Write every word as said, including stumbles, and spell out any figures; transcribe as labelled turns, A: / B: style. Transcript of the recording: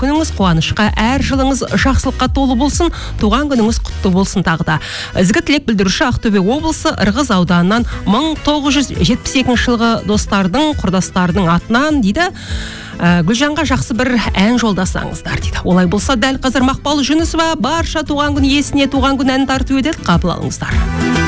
A: күніңіз қуанышқа, әр жылыңыз жақсылыққа толы болсын, туған күніңіз құтты болсын тағы да. Ізгі тілек білдіруші Ақтөбе облысы Ырғыз ауданынан мың тоғыз жүз жетпіс екінші жылғы достардың, құрдастардың атынан дейді, Гүлжанға жақсы бір ән жолдасаңыздар дейді. Олай болса дәл қазір Мақпал Жүнісова барша туған күн иесіне туған күн әнін тарту етеді, қабыл алыңыздар.